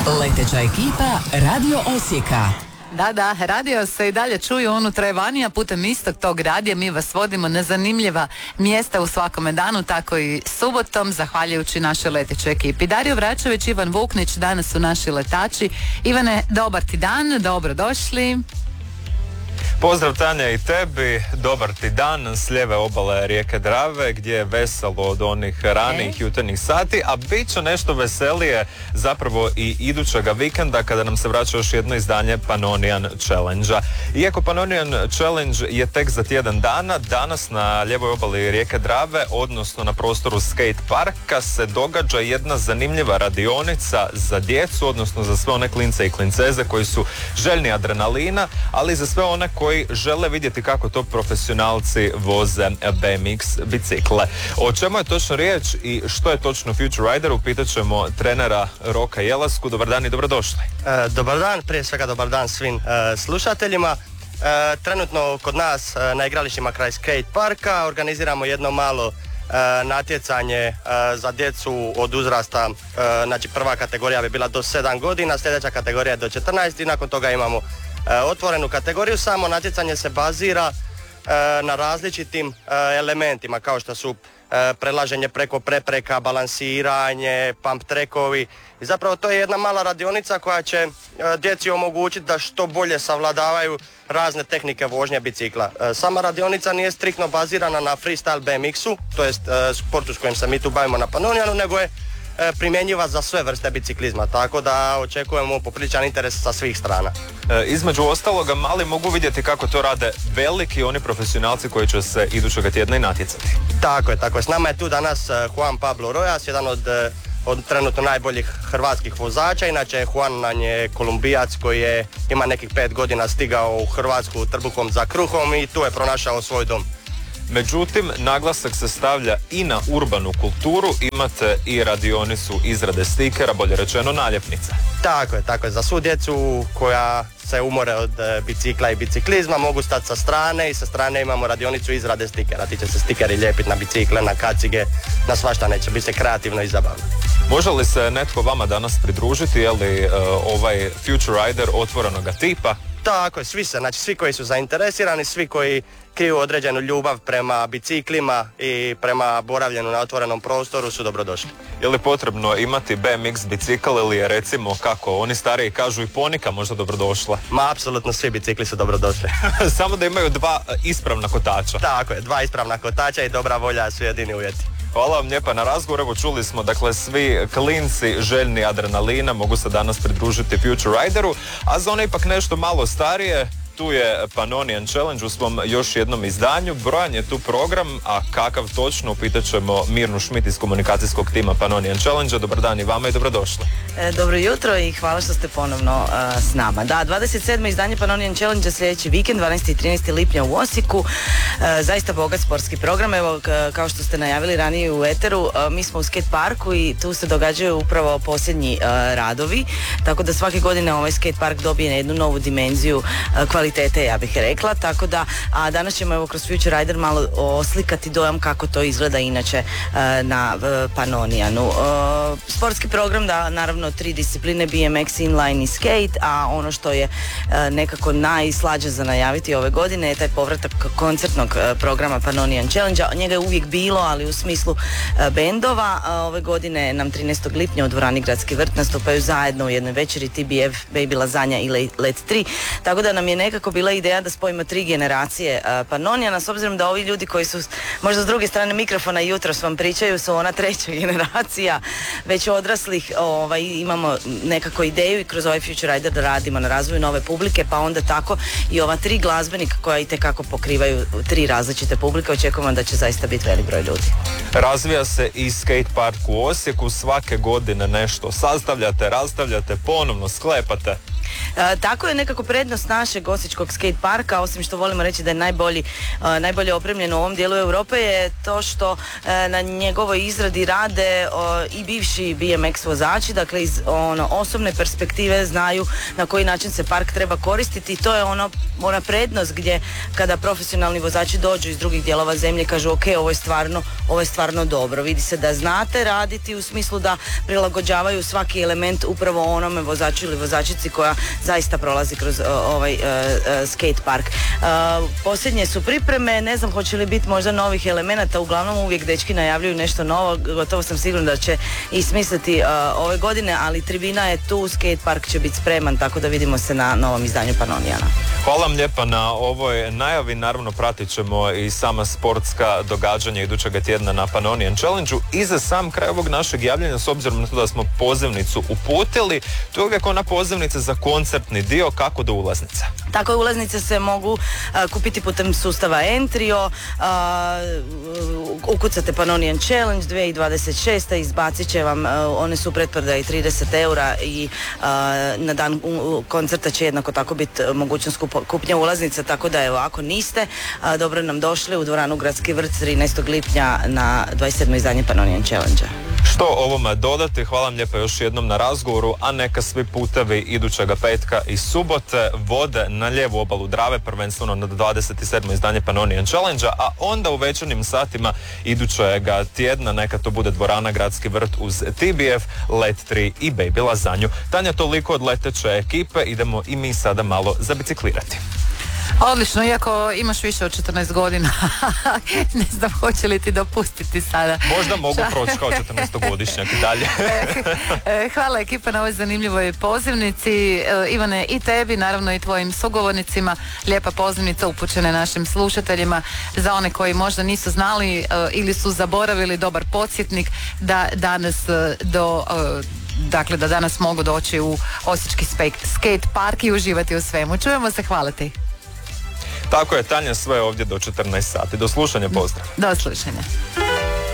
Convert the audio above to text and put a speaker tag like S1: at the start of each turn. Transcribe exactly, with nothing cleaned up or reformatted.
S1: Leteća ekipa Radio Osijeka.
S2: Da, da, radio se i dalje čuju unutra Evanija putem istog tog radija. Mi vas vodimo na zanimljiva mjesta u svakome danu, tako i subotom, zahvaljujući našoj letećoj ekipi. Dario Vračević, Ivan Vuknić, danas su naši letači. Ivane, dobar ti dan, dobro došli.
S3: Pozdrav Tanja i tebi, dobar ti dan s lijeve obale rijeke Drave gdje je veselo od onih ranih jutarnjih sati, a bit će nešto veselije zapravo i idućega vikenda kada nam se vraća još jedno izdanje Pannonian Challenge-a. Iako Pannonian Challenge je tek za tjedan dana, danas na lijevoj obali rijeke Drave, odnosno na prostoru skate parka, se događa jedna zanimljiva radionica za djecu, odnosno za sve one klince i klinceze koji su željni adrenalina, ali i za sve one koji koji žele vidjeti kako to profesionalci voze B M X bicikle. O čemu je točno riječ i što je točno Future Rider, upitat ćemo trenera Roka Jelasku. Dobar dan i dobrodošli.
S4: E, dobar dan, prije svega dobar dan svim e, slušateljima. E, trenutno kod nas e, na igralištima kraj skate parka organiziramo jedno malo e, natjecanje e, za djecu od uzrasta, e, znači prva kategorija bi bila do sedam godina, sljedeća kategorija je do četrnaest i nakon toga imamo E, otvorenu kategoriju. Samo natjecanje se bazira e, na različitim e, elementima kao što su e, prelaženje preko prepreka, balansiranje, pump trackovi i zapravo to je jedna mala radionica koja će e, djeci omogućiti da što bolje savladavaju razne tehnike vožnje bicikla. E, sama radionica nije striktno bazirana na freestyle B M X-u, to jest e, sportu s kojim se mi tu bavimo na Pannonianu, nego je primjenjiva za sve vrste biciklizma, tako da očekujemo popriličan interes sa svih strana.
S3: E, između ostaloga, mali mogu vidjeti kako to rade veliki oni profesionalci koji će se idućega tjedna i natjecati.
S4: Tako je, tako je. S nama je tu danas Juan Pablo Rojas, jedan od, od trenutno najboljih hrvatskih vozača. Inače, Juan nam je Kolumbijac koji je, ima nekih pet godina stigao u Hrvatsku trbuhom za kruhom i tu je pronašao svoj dom.
S3: Međutim, naglasak se stavlja i na urbanu kulturu, imate i radionicu izrade stikera, bolje rečeno naljepnica.
S4: Tako je, tako je. Za svu djecu koja se umore od bicikla i biciklizma mogu stati sa strane i sa strane imamo radionicu izrade stikera. Ti će se stikeri lijepiti na bicikle, na kacige, na svašta, neće biti se kreativno i zabavno.
S3: Može li se netko vama danas pridružiti, je li uh, ovaj Future Rider otvorenoga tipa?
S4: Tako je, svi se, znači svi koji su zainteresirani, svi koji kriju određenu ljubav prema biciklima i prema boravljenju na otvorenom prostoru su dobrodošli.
S3: Je li potrebno imati B M X bicikl ili je, recimo, kako oni stariji kažu, i ponika možda dobrodošla?
S4: Ma, apsolutno svi bicikli su dobrodošli.
S3: Samo da imaju dva ispravna kotača.
S4: Tako je, dva ispravna kotača i dobra volja su jedini uvjeti.
S3: Hvala vam lijepa na razgovor. Evo, čuli smo, dakle, svi klinci željni adrenalina mogu se danas pridružiti Future Rideru, a za one ipak nešto malo starije, tu je Pannonian Challenge u svom još jednom izdanju. Brojan je tu program, a kakav točno, upitat ćemo Mirnu Šmit iz komunikacijskog tima Pannonian Challenge. Dobar dan i vama i dobrodošli.
S5: E, dobro jutro i hvala što ste ponovno uh, s nama. Da, dvadeset sedmo izdanje Pannonian Challenge sljedeći vikend, dvanaestog i trinaestog lipnja u Osijeku. Uh, zaista bogat sportski program. Evo, k- kao što ste najavili ranije u Eteru, uh, mi smo u skate parku i tu se događaju upravo posljednji uh, radovi, tako da svake godine ovaj skate park dobije jednu novu dimenziju uh, kvalitete, ja bih rekla, tako da a danas ćemo evo kroz Future Rider malo oslikati dojam kako to izgleda inače uh, na uh, Pannonianu. Uh, sportski program, da, naravno tri discipline, B M X, inline i skate, a ono što je uh, nekako najslađe za najaviti ove godine je taj povratak koncertnog uh, programa Pannonian Challenge. Njega je uvijek bilo, ali u smislu uh, bendova. Uh, ove godine nam trinaestog lipnja u dvorani Gradski vrt nastupaju zajedno u jednoj večeri T B F, Baby Lasagna i Let tri, tako da nam je nekako bila ideja da spojimo tri generacije uh, Pannoniana, s obzirom da ovi ljudi koji su možda s druge strane mikrofona jutros vam pričaju su ona treća generacija već odraslih. Ovaj, imamo nekako ideju i kroz ovaj Future Rider da radimo na razvoju nove publike, pa onda tako i ova tri glazbenika koja itekako pokrivaju tri različite publike. Očekujemo da će zaista biti velik broj ljudi.
S3: Razvija se i skate park u Osijeku, svake godine nešto sastavljate, rastavljate, ponovno sklepate.
S5: E, tako je nekako prednost našeg osječkog skate parka, osim što volimo reći da je najbolji, e, najbolje opremljen u ovom dijelu Europe, je to što e, na njegovoj izradi rade o, i bivši B M X vozači, dakle iz ono, osobne perspektive znaju na koji način se park treba koristiti i to je ono, ona prednost gdje kada profesionalni vozači dođu iz drugih dijelova zemlje kažu ok, ovo je stvarno, ovo je stvarno dobro. Vidi se da znate raditi u smislu da prilagođavaju svaki element upravo onome vozaču ili vozačici koja zaista prolazi kroz uh, ovaj uh, uh, skate park. Uh, posljednje su pripreme, ne znam hoće li biti možda novih elemenata, uglavnom uvijek dečki najavljuju nešto novo, gotovo sam sigurna da će i smisliti uh, ove godine, ali tribina je tu, skate park će biti spreman, tako da vidimo se na novom izdanju Pannonijana.
S3: Hvala vam lijepa na ovoj najavi, naravno pratit ćemo i sama sportska događanja idućega tjedna na Pannonian Challenge-u i za sam kraj ovog našeg javljanja, s obzirom na to da smo pozivnicu uputili, to je uvijek ona pozivnica za koncertni dio, kako do ulaznica.
S5: Tako je, ulaznice se mogu uh, kupiti putem sustava Entrio, uh, ukucate Pannonian Challenge dvije tisuće dvadeset šeste, izbacit će vam, uh, one su u pretprodaji trideset eura i uh, na dan uh, koncerta će jednako tako biti mogućnost kup, kupnja ulaznica, tako da evo, ako niste, uh, dobro nam došli u dvoranu Gradski vrt trinaestog lipnja na dvadeset sedmo izdanje Pannonian Challenge-a.
S3: Što ovome dodati, hvala vam lijepo još jednom na razgovoru, a neka svi putevi idućega petka i subote vode na lijevu obalu Drave, prvenstveno na dvadeset sedmo izdanje Pannonian Challenge-a, a onda u večernjim satima idućega tjedna neka to bude dvorana Gradski vrt uz T B F, Let tri i Baby Lazanju. Tanja, toliko od leteće ekipe, idemo i mi sada malo zabiciklirati.
S2: Odlično, iako imaš više od četrnaest godina, ne znam hoće li ti dopustiti sada.
S3: Možda mogu proći kao četrnaestogodišnjak i dalje.
S2: Hvala ekipa na ovoj zanimljivoj pozivnici. Ivane, i tebi, naravno i tvojim sugovornicima. Lijepa pozivnica upućena našim slušateljima. Za one koji možda nisu znali ili su zaboravili, dobar podsjetnik da danas do... Dakle, da danas mogu doći u Osječki skate park i uživati u svemu. Čujemo se, hvala ti.
S3: Tako je, Tanja, sve ovdje do četrnaest sati. Do slušanja, pozdrav.
S2: Do slušanja.